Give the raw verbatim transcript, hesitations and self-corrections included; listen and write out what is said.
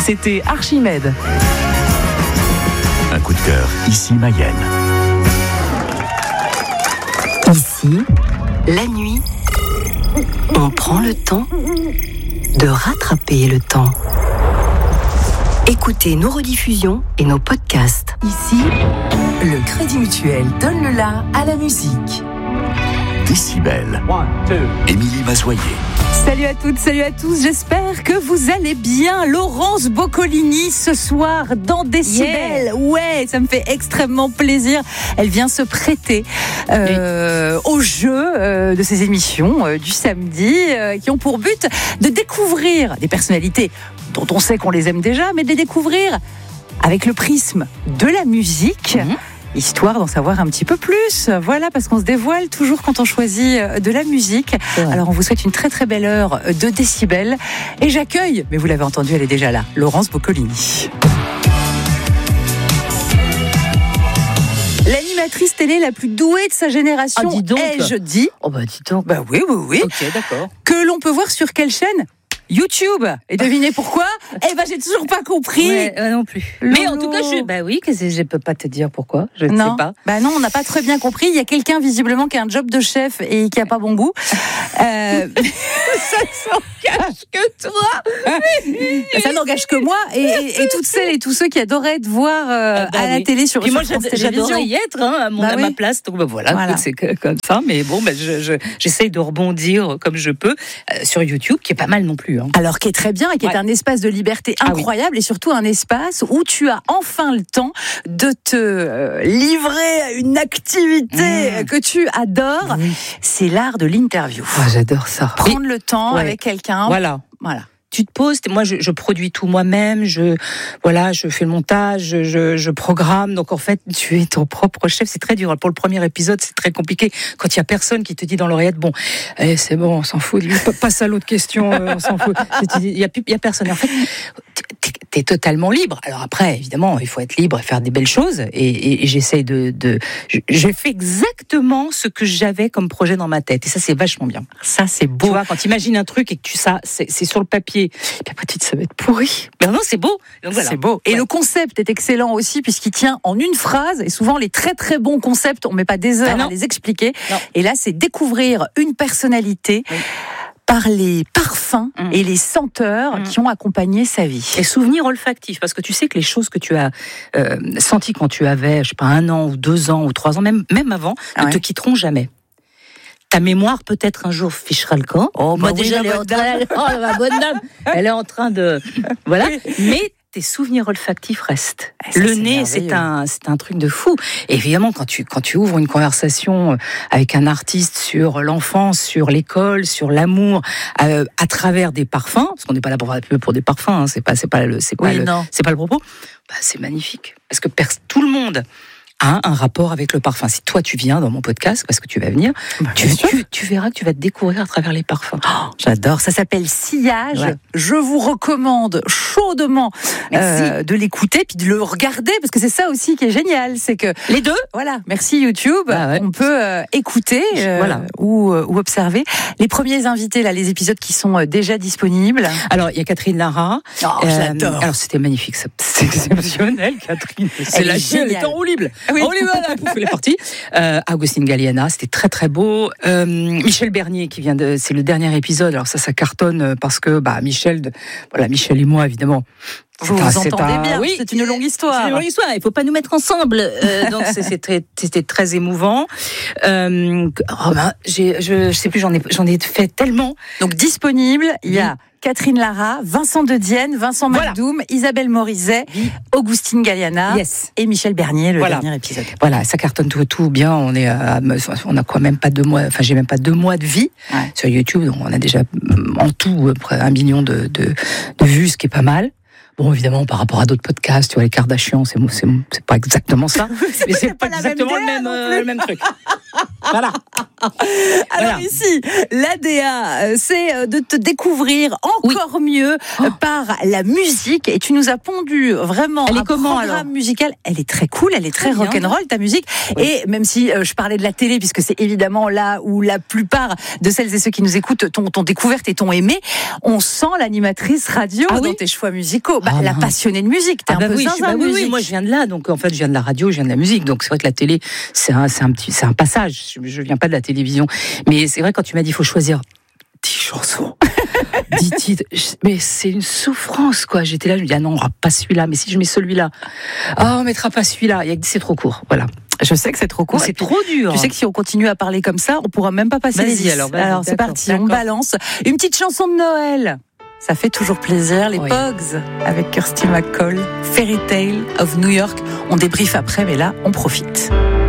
C'était Archimède. Un coup de cœur, ici Mayenne. Ici, la nuit, on prend le temps de rattraper le temps. Écoutez nos rediffusions et nos podcasts. Ici, le Crédit Mutuel donne le la à la musique. Décibel. Émilie Mazoyer. Salut à toutes, salut à tous, j'espère que vous allez bien. Laurence Boccolini ce soir dans Décibel. Yeah. Ouais, ça me fait extrêmement plaisir. Elle vient se prêter euh, au jeu euh, de ces émissions euh, du samedi euh, qui ont pour but de découvrir des personnalités dont on sait qu'on les aime déjà, mais de les découvrir avec le prisme de la musique. Mmh. Histoire d'en savoir un petit peu plus. Voilà, parce qu'on se dévoile toujours quand on choisit de la musique. Ouais. Alors, on vous souhaite une très très belle heure de Décibel. Et j'accueille, mais vous l'avez entendu, elle est déjà là, Laurence Boccolini. L'animatrice télé la plus douée de sa génération, ah, dis donc. ai-je dit. Oh bah dis donc. Bah oui, oui, oui. Ok, d'accord. Que l'on peut voir sur quelle chaîne ? YouTube. Et devinez pourquoi ? Eh ben, j'ai toujours pas compris. Ouais, euh, non plus. Lolo. Mais en tout cas, je, bah oui, que je peux pas te dire pourquoi. Je ne non. sais pas. Bah non, on n'a pas très bien compris. Il y a quelqu'un visiblement qui a un job de chef et qui a pas bon goût. Euh... ça s'engage que toi. Ça n'engage que moi et, et, et toutes celles et tous ceux qui adoraient te voir euh, ah bah à la oui. télé sur, Puis sur moi, France j'adorais y être hein, à, mon, bah à oui. ma place. Donc bah voilà, voilà. Écoute, c'est que, comme ça. Mais bon, bah, je, je, j'essaye de rebondir comme je peux euh, sur YouTube, qui est pas mal non plus. Hein. Alors, qui est très bien et qui ouais. est un espace de liberté incroyable ah oui. et surtout un espace où tu as enfin le temps de te euh, livrer à une activité mmh. que tu adores. Oui. C'est l'art de l'interview. Oh, j'adore ça. Prendre et... le temps ouais. avec quelqu'un. Voilà. Voilà. Tu te poses, moi je, je produis tout moi-même, je voilà, je fais le montage, je, je, je programme. Donc en fait, tu es ton propre chef. C'est très dur. Pour le premier épisode, c'est très compliqué quand il y a personne qui te dit dans l'oreillette, bon, eh, c'est bon, on s'en fout. Passe à l'autre question, on s'en fout. Il y a, il y a personne. Et en fait, t'es totalement libre. Alors après, évidemment, il faut être libre et faire des belles choses. Et, et, et j'essaye de, de, j'ai fait exactement ce que j'avais comme projet dans ma tête. Et ça, c'est vachement bien. Ça, c'est beau. Tu vois, quand tu imagines un truc et que tu ça, c'est, c'est sur le papier. Puis après, tu te dis, ça va être pourri. Mais non, c'est beau. Donc, voilà. C'est beau. Et ouais. le concept est excellent aussi, puisqu'il tient en une phrase. Et souvent, les très très bons concepts, on ne met pas des heures ah à les expliquer. Non. Et là, c'est découvrir une personnalité. Oui. Par les parfums mmh. et les senteurs mmh. qui ont accompagné sa vie. Et souvenirs olfactifs, parce que tu sais que les choses que tu as euh, senties quand tu avais, je sais pas, un an ou deux ans ou trois ans, même, même avant, ah ne ouais. te quitteront jamais. Ta mémoire peut-être un jour fichera le camp. Oh, bah moi oui, déjà, elle est, en train, oh, ma bonne dame, elle est en train de, voilà. Mais tes souvenirs olfactifs restent. Ça, le c'est nez, c'est un, c'est un truc de fou. Et évidemment, quand tu, quand tu ouvres une conversation avec un artiste sur l'enfance, sur l'école, sur l'amour, euh, à travers des parfums, parce qu'on n'est pas là pour faire la pub pour des parfums, hein, c'est pas, c'est pas le, c'est pas oui, le, c'est pas le propos. Bah, c'est magnifique. Parce que pers- tout le monde a un rapport avec le parfum. Si toi tu viens dans mon podcast, parce que tu vas venir, bah, tu, tu, tu verras que tu vas te découvrir à travers les parfums. Oh, j'adore. Ça s'appelle Sillage. Ouais. Je vous recommande chaudement euh, de l'écouter puis de le regarder parce que c'est ça aussi qui est génial, c'est que les deux. Voilà. Merci YouTube. Ah ouais. On peut euh, écouter euh, voilà. ou, euh, ou observer les premiers invités là, les épisodes qui sont euh, déjà disponibles. Alors il y a Catherine Lara. Oh, euh, j'adore. Alors c'était magnifique, c'est exceptionnel, Catherine. C'est elle la géniale. Elle est enroulable. Oui. On y va là, pouf, elle est partie. Euh, Agustin Galliana, c'était très très beau. Euh, Michel Bernier qui vient de, c'est le dernier épisode. Alors ça, ça cartonne parce que bah Michel, de, voilà Michel et moi évidemment. Vous vous entendez un... bien, oui, c'est une longue histoire. C'est une longue histoire, il ne faut pas nous mettre ensemble. Euh, donc c'est, c'est très, c'était très émouvant. Euh, oh ben, j'ai, je ne sais plus, j'en ai, j'en ai fait tellement. Donc disponible, il y a oui. Catherine Lara, Vincent De Dienne, Vincent voilà. Macdoum, Isabelle Morizet, oui. Augustine Galliana yes. et Michel Bernier, le voilà. dernier épisode. Voilà, ça cartonne tout, tout bien. On est, à, on a quoi, même pas deux mois. Enfin, j'ai même pas deux mois de vie ouais. sur YouTube. Donc on a déjà en tout près un million de, de, de vues, ce qui est pas mal. Bon, évidemment, par rapport à d'autres podcasts, tu vois, les Kardashians, c'est, c'est, c'est pas exactement ça, mais c'est pas exactement le même, euh, le même truc. Voilà. Alors Voilà. ici, l'A D A, c'est de te découvrir encore oui. mieux oh. par la musique. Et tu nous as pondu vraiment elle est un comment, programme alors musical. Elle est très cool, elle est très, très rock'n'roll, ta musique. Oui. Et même si euh, je parlais de la télé, puisque c'est évidemment là où la plupart de celles et ceux qui nous écoutent t'ont, t'ont découverte et t'ont aimé, on sent l'animatrice radio ah, dans oui tes choix musicaux. Bah, ah, la passionnée de musique, t'es ah, un bah peu oui, zinzin bah, de oui, musique. oui, moi je viens de là, donc en fait je viens de la radio, je viens de la musique, donc c'est vrai que la télé, c'est un, c'est un petit, c'est un passage. Je, je viens pas de la télévision, mais c'est vrai quand tu m'as dit il faut choisir dix chansons, dix titres, mais c'est une souffrance quoi. J'étais là, je me dis ah non, on aura pas celui-là, mais si je mets celui-là, oh, on mettra pas celui-là. C'est trop court, voilà. Je sais que c'est trop court. C'est trop dur. Tu sais que si on continue à parler comme ça, on pourra même pas passer vas-y, les dix. alors, vas-y, alors c'est d'accord, parti, d'accord. on balance une petite chanson de Noël. Ça fait toujours plaisir. Les oui. Pogs avec Kirsty MacColl, Fairy Tale of New York. On débriefe après, mais là, on profite.